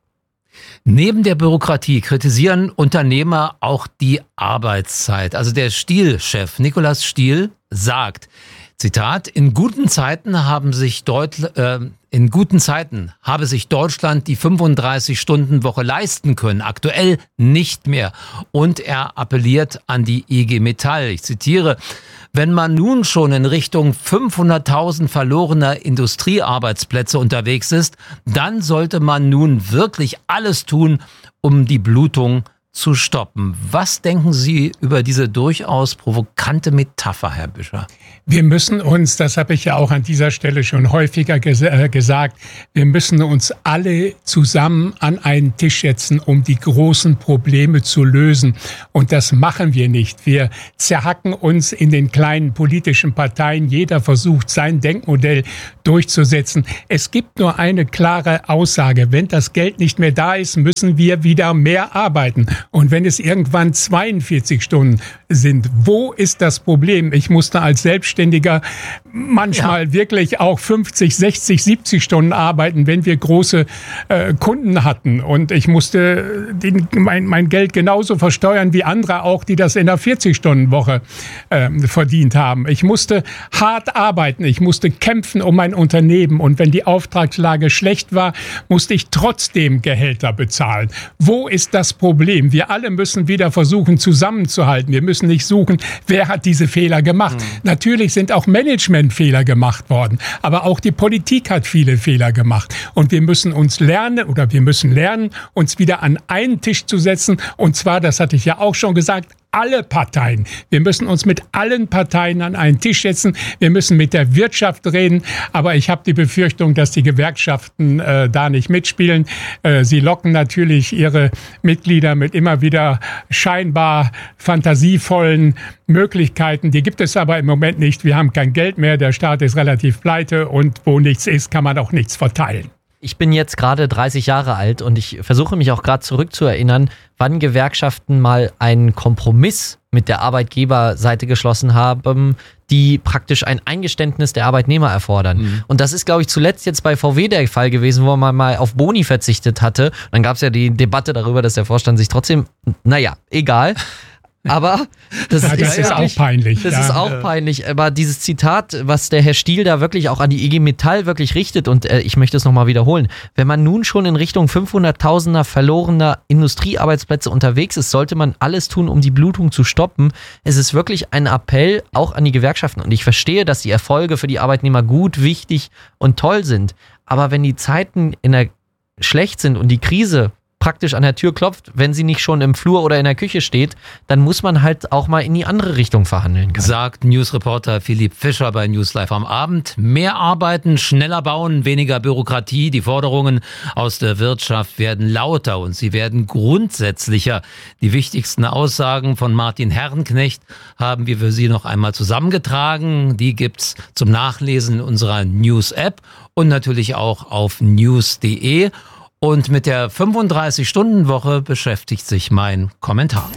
Neben der Bürokratie kritisieren Unternehmer auch die Arbeitszeit. Also der Stihl-Chef Nikolaus Stihl sagt, Zitat, in guten Zeiten haben sich Deut- äh, in guten Zeiten habe sich Deutschland die fünfunddreißig-Stunden-Woche leisten können, aktuell nicht mehr. Und er appelliert an die I G Metall. Ich zitiere, wenn man nun schon in Richtung fünfhunderttausend verlorener Industriearbeitsplätze unterwegs ist, dann sollte man nun wirklich alles tun, um die Blutung zu stoppen. Was denken Sie über diese durchaus provokante Metapher, Herr Büscher? Wir müssen uns, das habe ich ja auch an dieser Stelle schon häufiger ges- äh, gesagt, wir müssen uns alle zusammen an einen Tisch setzen, um die großen Probleme zu lösen. Und das machen wir nicht. Wir zerhacken uns in den kleinen politischen Parteien. Jeder versucht, sein Denkmodell durchzusetzen. Es gibt nur eine klare Aussage. Wenn das Geld nicht mehr da ist, müssen wir wieder mehr arbeiten. Und wenn es irgendwann zweiundvierzig Stunden sind, wo ist das Problem? Ich musste als Selbstständiger manchmal ja. wirklich auch fünfzig, sechzig, siebzig Stunden arbeiten, wenn wir große äh, Kunden hatten. Und ich musste den, mein, mein Geld genauso versteuern wie andere auch, die das in einer vierzig-Stunden-Woche äh, verdient haben. Ich musste hart arbeiten. Ich musste kämpfen um mein Unternehmen. Und wenn die Auftragslage schlecht war, musste ich trotzdem Gehälter bezahlen. Wo ist das Problem? Wir alle müssen wieder versuchen, zusammenzuhalten. Wir müssen nicht suchen, wer hat diese Fehler gemacht. Mhm. Natürlich sind auch Managementfehler gemacht worden, aber auch die Politik hat viele Fehler gemacht. Und wir müssen uns lernen, oder wir müssen lernen, uns wieder an einen Tisch zu setzen. Und zwar, das hatte ich ja auch schon gesagt, alle Parteien. Wir müssen uns mit allen Parteien an einen Tisch setzen. Wir müssen mit der Wirtschaft reden. Aber ich habe die Befürchtung, dass die Gewerkschaften äh, da nicht mitspielen. Äh, sie locken natürlich ihre Mitglieder mit immer wieder scheinbar fantasievollen Möglichkeiten. Die gibt es aber im Moment nicht. Wir haben kein Geld mehr. Der Staat ist relativ pleite. Und wo nichts ist, kann man auch nichts verteilen. Ich bin jetzt gerade dreißig Jahre alt und ich versuche mich auch gerade zurückzuerinnern, wann Gewerkschaften mal einen Kompromiss mit der Arbeitgeberseite geschlossen haben, die praktisch ein Eingeständnis der Arbeitnehmer erfordern. Mhm. Und das ist, glaube ich, zuletzt jetzt bei V W der Fall gewesen, wo man mal auf Boni verzichtet hatte. Und dann gab es ja die Debatte darüber, dass der Vorstand sich trotzdem, naja, egal. Aber das, ja, das ist, ist wirklich, auch peinlich. Das ja. ist auch peinlich. Aber dieses Zitat, was der Herr Stiel da wirklich auch an die I G Metall wirklich richtet, und äh, ich möchte es nochmal wiederholen, wenn man nun schon in Richtung fünfhunderttausender verlorener Industriearbeitsplätze unterwegs ist, sollte man alles tun, um die Blutung zu stoppen. Es ist wirklich ein Appell auch an die Gewerkschaften. Und ich verstehe, dass die Erfolge für die Arbeitnehmer gut, wichtig und toll sind. Aber wenn die Zeiten in der schlecht sind und die Krise praktisch an der Tür klopft, wenn sie nicht schon im Flur oder in der Küche steht, dann muss man halt auch mal in die andere Richtung verhandeln können. Sagt Newsreporter Philipp Fischer bei News Live am Abend. Mehr arbeiten, schneller bauen, weniger Bürokratie. Die Forderungen aus der Wirtschaft werden lauter und sie werden grundsätzlicher. Die wichtigsten Aussagen von Martin Herrenknecht haben wir für Sie noch einmal zusammengetragen. Die gibt's zum Nachlesen in unserer News-App und natürlich auch auf news punkt de. Und mit der fünfunddreißig-Stunden-Woche beschäftigt sich mein Kommentar.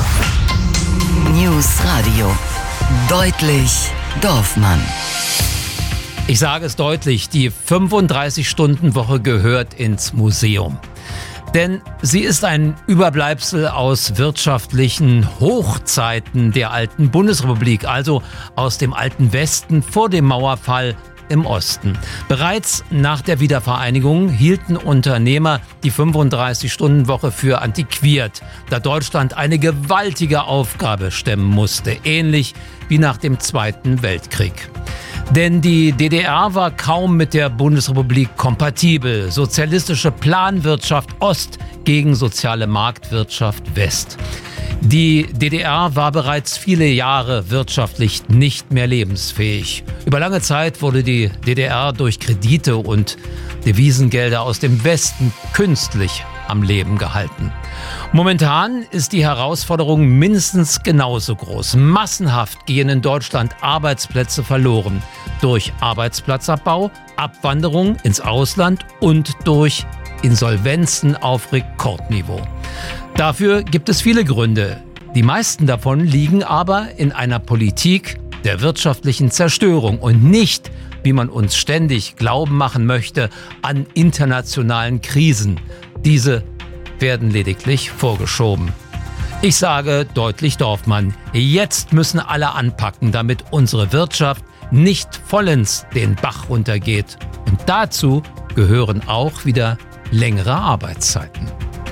News Radio. Deutlich Dorfmann. Ich sage es deutlich, die fünfunddreißig-Stunden-Woche gehört ins Museum. Denn sie ist ein Überbleibsel aus wirtschaftlichen Hochzeiten der alten Bundesrepublik, also aus dem alten Westen vor dem Mauerfall im Osten. Bereits nach der Wiedervereinigung hielten Unternehmer die fünfunddreißig-Stunden-Woche für antiquiert, da Deutschland eine gewaltige Aufgabe stemmen musste, ähnlich wie nach dem Zweiten Weltkrieg. Denn die D D R war kaum mit der Bundesrepublik kompatibel. Sozialistische Planwirtschaft Ost gegen soziale Marktwirtschaft West. Die D D R war bereits viele Jahre wirtschaftlich nicht mehr lebensfähig. Über lange Zeit wurde die D D R durch Kredite und Devisengelder aus dem Westen künstlich am Leben gehalten. Momentan ist die Herausforderung mindestens genauso groß. Massenhaft gehen in Deutschland Arbeitsplätze verloren. Durch Arbeitsplatzabbau, Abwanderung ins Ausland und durch Insolvenzen auf Rekordniveau. Dafür gibt es viele Gründe. Die meisten davon liegen aber in einer Politik der wirtschaftlichen Zerstörung und nicht, wie man uns ständig glauben machen möchte, an internationalen Krisen. Diese werden lediglich vorgeschoben. Ich sage deutlich Dorfmann, jetzt müssen alle anpacken, damit unsere Wirtschaft nicht vollends den Bach runtergeht. Und dazu gehören auch wieder längere Arbeitszeiten.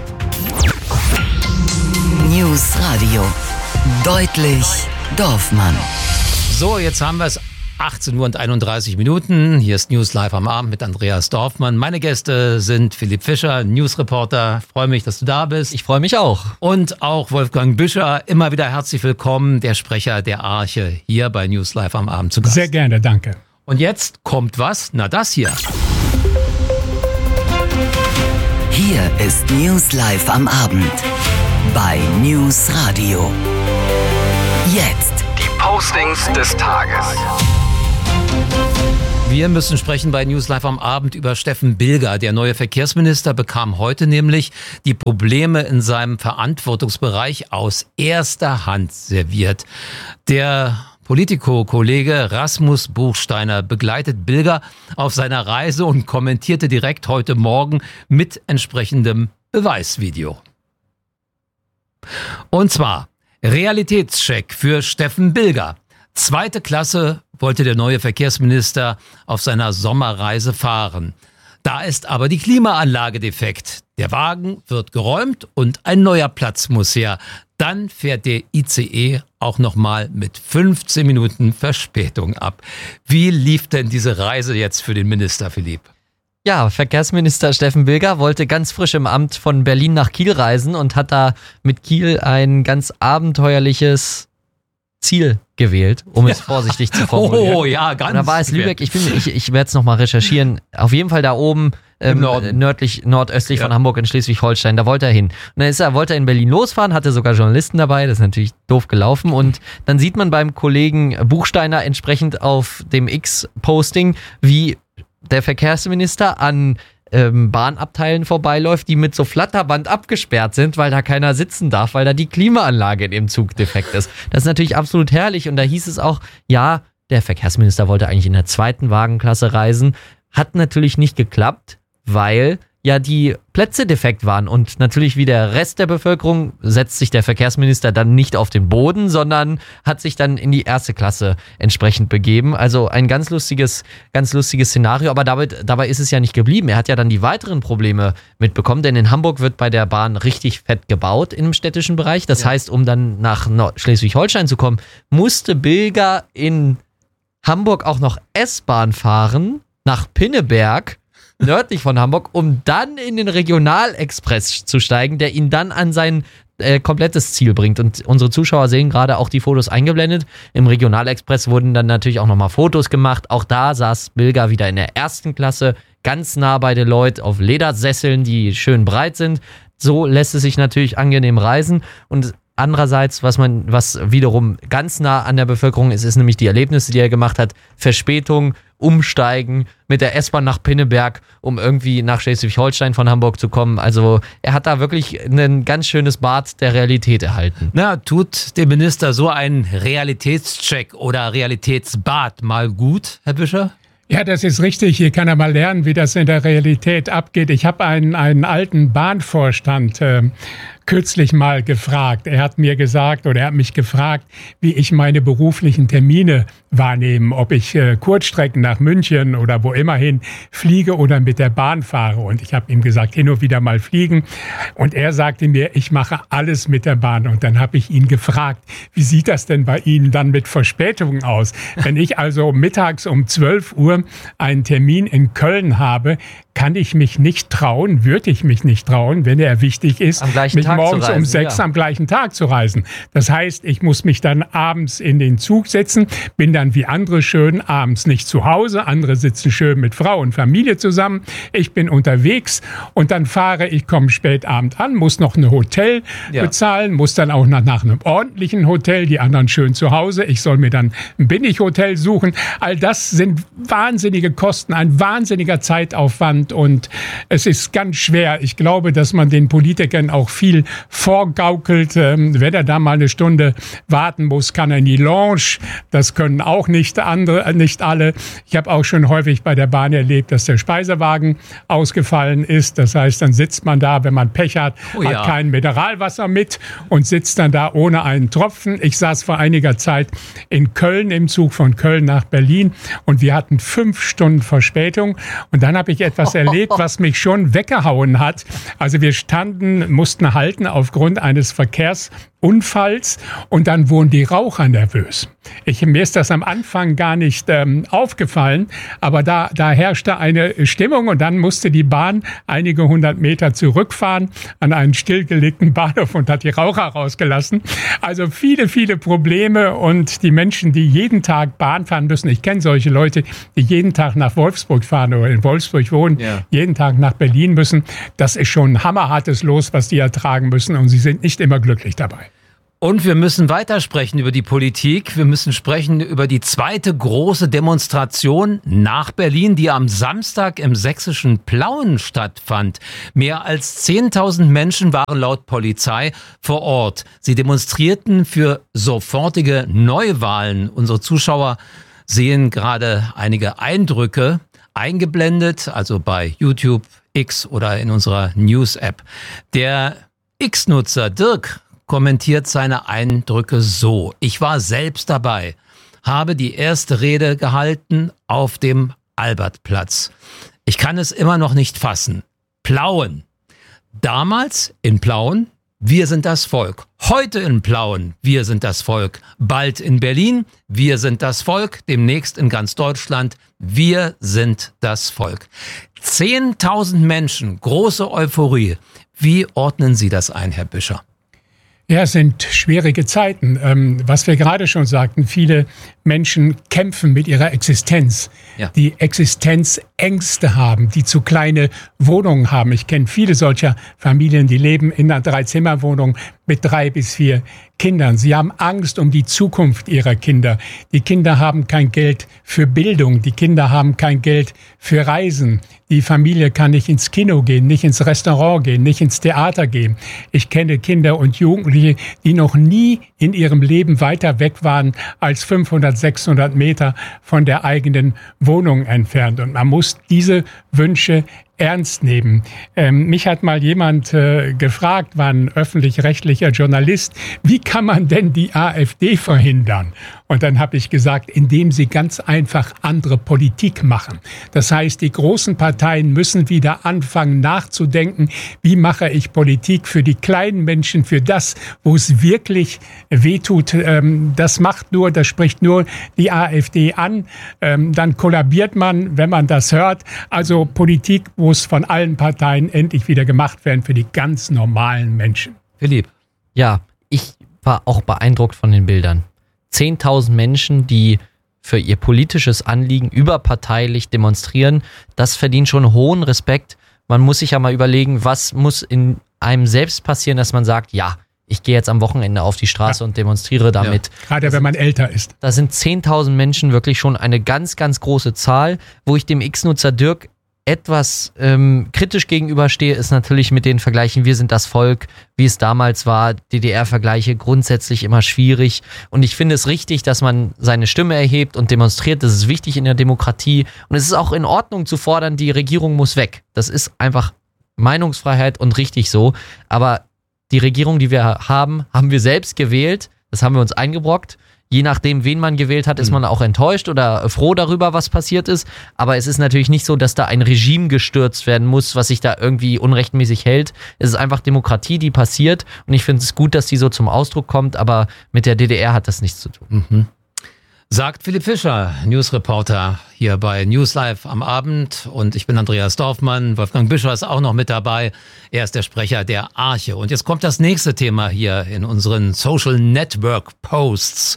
News Radio. Deutlich Dorfmann. So, jetzt haben wir es. achtzehn Uhr und einunddreißig Minuten. Hier ist News Live am Abend mit Andreas Dorfmann. Meine Gäste sind Philipp Fischer, Newsreporter. Freue mich, dass du da bist. Ich freue mich auch. Und auch Wolfgang Büscher. Immer wieder herzlich willkommen, der Sprecher der Arche hier bei News Live am Abend zu Gast. Sehr gerne, danke. Und jetzt kommt was? Na, das hier. Hier ist News Live am Abend bei News Radio. Jetzt die Postings des Tages. Wir müssen sprechen bei News Live am Abend über Steffen Bilger. Der neue Verkehrsminister bekam heute nämlich die Probleme in seinem Verantwortungsbereich aus erster Hand serviert. Der Politico-Kollege Rasmus Buchsteiner begleitet Bilger auf seiner Reise und kommentierte direkt heute Morgen mit entsprechendem Beweisvideo. Und zwar Realitätscheck für Steffen Bilger. Zweite Klasse wollte der neue Verkehrsminister auf seiner Sommerreise fahren. Da ist aber die Klimaanlage defekt. Der Wagen wird geräumt und ein neuer Platz muss her. Dann fährt der I C E auch nochmal mit fünfzehn Minuten Verspätung ab. Wie lief denn diese Reise jetzt für den Minister, Philipp? Ja, Verkehrsminister Steffen Bilger wollte ganz frisch im Amt von Berlin nach Kiel reisen und hat da mit Kiel ein ganz abenteuerliches Ziel gewählt, um es vorsichtig zu formulieren. Oh ja, ganz. Und da war es Lübeck, ich, bin, ich, ich werde es nochmal recherchieren, auf jeden Fall da oben ähm, nördlich, nordöstlich ja. von Hamburg in Schleswig-Holstein, da wollte er hin. Und dann ist er, wollte er in Berlin losfahren, hatte sogar Journalisten dabei, das ist natürlich doof gelaufen und dann sieht man beim Kollegen Buchsteiner entsprechend auf dem X-Posting, wie der Verkehrsminister an ähm, Bahnabteilen vorbeiläuft, die mit so Flatterband abgesperrt sind, weil da keiner sitzen darf, weil da die Klimaanlage in dem Zug defekt ist. Das ist natürlich absolut herrlich und da hieß es auch, ja, der Verkehrsminister wollte eigentlich in der zweiten Wagenklasse reisen, hat natürlich nicht geklappt, weil ja die Plätze defekt waren und natürlich wie der Rest der Bevölkerung setzt sich der Verkehrsminister dann nicht auf den Boden, sondern hat sich dann in die erste Klasse entsprechend begeben. Also ein ganz lustiges, ganz lustiges Szenario, aber dabei, dabei ist es ja nicht geblieben. Er hat ja dann die weiteren Probleme mitbekommen, denn in Hamburg wird bei der Bahn richtig fett gebaut im städtischen Bereich. Das ja. heißt, um dann nach Schleswig-Holstein zu kommen, musste Bilger in Hamburg auch noch S-Bahn fahren nach Pinneberg, nördlich von Hamburg, um dann in den Regionalexpress zu steigen, der ihn dann an sein äh, komplettes Ziel bringt. Und unsere Zuschauer sehen gerade auch die Fotos eingeblendet. Im Regionalexpress wurden dann natürlich auch nochmal Fotos gemacht. Auch da saß Bilger wieder in der ersten Klasse, ganz nah bei Deloitte auf Ledersesseln, die schön breit sind. So lässt es sich natürlich angenehm reisen. Und andererseits, was man, was wiederum ganz nah an der Bevölkerung ist, ist nämlich die Erlebnisse, die er gemacht hat. Verspätung, Umsteigen mit der S-Bahn nach Pinneberg, um irgendwie nach Schleswig-Holstein von Hamburg zu kommen. Also er hat da wirklich ein ganz schönes Bad der Realität erhalten. Na, tut dem Minister so ein Realitätscheck oder Realitätsbad mal gut, Herr Büscher? Ja, das ist richtig. Hier kann er mal lernen, wie das in der Realität abgeht. Ich habe einen, einen alten Bahnvorstand äh, kürzlich mal gefragt. Er hat mir gesagt oder er hat mich gefragt, wie ich meine beruflichen Termine wahrnehme, ob ich äh, Kurzstrecken nach München oder wo immer hin fliege oder mit der Bahn fahre. Und ich habe ihm gesagt, hin und wieder mal fliegen. Und er sagte mir, ich mache alles mit der Bahn. Und dann habe ich ihn gefragt, wie sieht das denn bei Ihnen dann mit Verspätungen aus? Wenn ich also mittags um zwölf Uhr einen Termin in Köln habe, kann ich mich nicht trauen, würde ich mich nicht trauen, wenn er wichtig ist, mich Tag morgens reisen, um sechs ja. am gleichen Tag zu reisen. Das heißt, ich muss mich dann abends in den Zug setzen, bin dann wie andere schön abends nicht zu Hause, andere sitzen schön mit Frau und Familie zusammen. Ich bin unterwegs und dann fahre ich, komme spät Abend an, muss noch ein Hotel ja. bezahlen, muss dann auch nach, nach einem ordentlichen Hotel, die anderen schön zu Hause. Ich soll mir dann ein Billighotel suchen. All das sind wahnsinnige Kosten, ein wahnsinniger Zeitaufwand. Und es ist ganz schwer. Ich glaube, dass man den Politikern auch viel vorgaukelt. Ähm, wenn er da mal eine Stunde warten muss, kann er in die Lounge. Das können auch nicht andere, nicht alle. Ich habe auch schon häufig bei der Bahn erlebt, dass der Speisewagen ausgefallen ist. Das heißt, dann sitzt man da, wenn man Pech hat, oh ja. hat kein Mineralwasser mit und sitzt dann da ohne einen Tropfen. Ich saß vor einiger Zeit in Köln im Zug von Köln nach Berlin und wir hatten fünf Stunden Verspätung. Und dann habe ich etwas erlebt, was mich schon weggehauen hat. Also wir standen, mussten halten aufgrund eines Verkehrsunfalls und dann wurden die Raucher nervös. Ich, mir ist das am Anfang gar nicht ähm, aufgefallen, aber da, da herrschte eine Stimmung und dann musste die Bahn einige hundert Meter zurückfahren an einen stillgelegten Bahnhof und hat die Raucher rausgelassen. Also viele, viele Probleme und die Menschen, die jeden Tag Bahn fahren müssen. Ich kenne solche Leute, die jeden Tag nach Wolfsburg fahren oder in Wolfsburg wohnen, ja. jeden Tag nach Berlin müssen. Das ist schon ein hammerhartes Los, was die ertragen müssen und sie sind nicht immer glücklich dabei. Und wir müssen weitersprechen über die Politik. Wir müssen sprechen über die zweite große Demonstration nach Berlin, die am Samstag im sächsischen Plauen stattfand. Mehr als zehntausend Menschen waren laut Polizei vor Ort. Sie demonstrierten für sofortige Neuwahlen. Unsere Zuschauer sehen gerade einige Eindrücke eingeblendet, also bei YouTube, X oder in unserer News-App. Der X-Nutzer Dirk kommentiert seine Eindrücke so: Ich war selbst dabei, habe die erste Rede gehalten auf dem Albertplatz. Ich kann es immer noch nicht fassen. Plauen. Damals in Plauen, wir sind das Volk. Heute in Plauen, wir sind das Volk. Bald in Berlin, wir sind das Volk. Demnächst in ganz Deutschland, wir sind das Volk. Zehntausend Menschen, große Euphorie. Wie ordnen Sie das ein, Herr Büscher? Ja, es sind schwierige Zeiten. Ähm, was wir gerade schon sagten, viele Menschen kämpfen mit ihrer Existenz, ja. die Existenzängste haben, die zu kleine Wohnungen haben. Ich kenne viele solcher Familien, die leben in einer Dreizimmerwohnung mit drei bis vier Kindern. Sie haben Angst um die Zukunft ihrer Kinder. Die Kinder haben kein Geld für Bildung. Die Kinder haben kein Geld für Reisen. Die Familie kann nicht ins Kino gehen, nicht ins Restaurant gehen, nicht ins Theater gehen. Ich kenne Kinder und Jugendliche, die noch nie in ihrem Leben weiter weg waren als fünfhundert, sechshundert Meter von der eigenen Wohnung entfernt. Und man muss diese Wünsche ernst nehmen. Ähm, mich hat mal jemand äh, gefragt, war ein öffentlich-rechtlicher Journalist, wie kann man denn die AfD verhindern? Und dann habe ich gesagt, indem sie ganz einfach andere Politik machen. Das heißt, die großen Parteien müssen wieder anfangen nachzudenken, wie mache ich Politik für die kleinen Menschen, für das, wo es wirklich wehtut. Ähm, das macht nur, das spricht nur die AfD an. Ähm, dann kollabiert man, wenn man das hört. Also Politik muss von allen Parteien endlich wieder gemacht werden für die ganz normalen Menschen. Philipp. Ja, ich war auch beeindruckt von den Bildern. zehntausend Menschen, die für ihr politisches Anliegen überparteilich demonstrieren, das verdient schon hohen Respekt. Man muss sich ja mal überlegen, was muss in einem selbst passieren, dass man sagt, ja, ich gehe jetzt am Wochenende auf die Straße ja. und demonstriere damit. Ja. Gerade das wenn man älter ist. Da sind zehntausend Menschen wirklich schon eine ganz, ganz große Zahl. Wo ich dem X-Nutzer Dirk etwas ähm, kritisch gegenüberstehe, ist natürlich mit den Vergleichen, wir sind das Volk, wie es damals war, D D R-Vergleiche grundsätzlich immer schwierig. Und ich finde es richtig, dass man seine Stimme erhebt und demonstriert. Das ist wichtig in der Demokratie. Und es ist auch in Ordnung zu fordern, die Regierung muss weg. Das ist einfach Meinungsfreiheit und richtig so. Aber die Regierung, die wir haben, haben wir selbst gewählt. Das haben wir uns eingebrockt. Je nachdem, wen man gewählt hat, ist man auch enttäuscht oder froh darüber, was passiert ist. Aber es ist natürlich nicht so, dass da ein Regime gestürzt werden muss, was sich da irgendwie unrechtmäßig hält. Es ist einfach Demokratie, die passiert. Und ich finde es gut, dass die so zum Ausdruck kommt. Aber mit der D D R hat das nichts zu tun. Mhm. Sagt Philipp Fischer, Newsreporter hier bei News Live am Abend. Und ich bin Andreas Dorfmann. Wolfgang Büscher ist auch noch mit dabei. Er ist der Sprecher der Arche. Und jetzt kommt das nächste Thema hier in unseren Social Network Posts.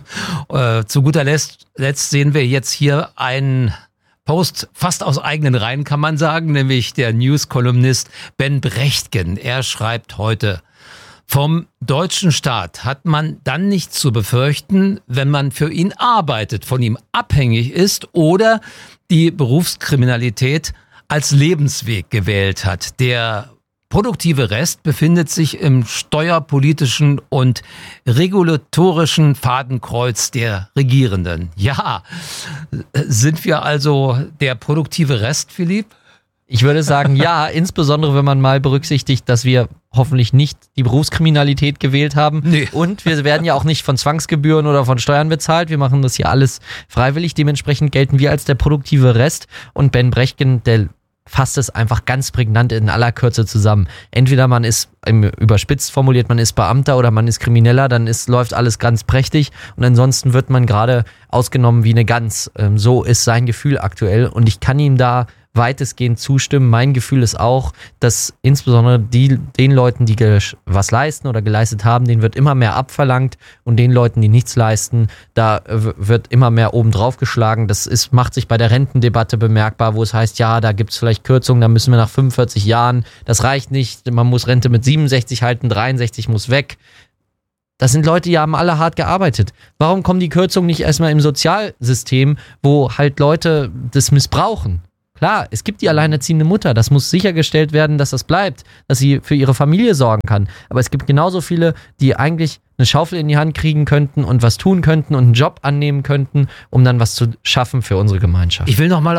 äh, zu guter Letzt, letzt sehen wir jetzt hier einen Post fast aus eigenen Reihen, kann man sagen, nämlich der News-Kolumnist Ben Brechtgen. Er schreibt heute: Vom deutschen Staat hat man dann nichts zu befürchten, wenn man für ihn arbeitet, von ihm abhängig ist oder die Berufskriminalität als Lebensweg gewählt hat. Der produktive Rest befindet sich im steuerpolitischen und regulatorischen Fadenkreuz der Regierenden. Ja, sind wir also der produktive Rest, Philipp? Ich würde sagen, ja, insbesondere wenn man mal berücksichtigt, dass wir hoffentlich nicht die Berufskriminalität gewählt haben. Nee. Und wir werden ja auch nicht von Zwangsgebühren oder von Steuern bezahlt. Wir machen das hier alles freiwillig. Dementsprechend gelten wir als der produktive Rest. Und Ben Brechtgen, der fasst es einfach ganz prägnant in aller Kürze zusammen. Entweder man ist, überspitzt formuliert, man ist Beamter oder man ist Krimineller, dann ist, läuft alles ganz prächtig und ansonsten wird man gerade ausgenommen wie eine Gans. So ist sein Gefühl aktuell und ich kann ihm da weitestgehend zustimmen. Mein Gefühl ist auch, dass insbesondere die, den Leuten, die was leisten oder geleistet haben, denen wird immer mehr abverlangt und den Leuten, die nichts leisten, da wird immer mehr obendrauf geschlagen. Das ist, macht sich bei der Rentendebatte bemerkbar, wo es heißt, ja, da gibt es vielleicht Kürzungen, da müssen wir nach fünfundvierzig Jahren, das reicht nicht, man muss Rente mit siebenundsechzig halten, dreiundsechzig muss weg. Das sind Leute, die haben alle hart gearbeitet. Warum kommen die Kürzungen nicht erstmal im Sozialsystem, wo halt Leute das missbrauchen? Klar, es gibt die alleinerziehende Mutter, das muss sichergestellt werden, dass das bleibt, dass sie für ihre Familie sorgen kann. Aber es gibt genauso viele, die eigentlich eine Schaufel in die Hand kriegen könnten und was tun könnten und einen Job annehmen könnten, um dann was zu schaffen für unsere Gemeinschaft. Ich will noch mal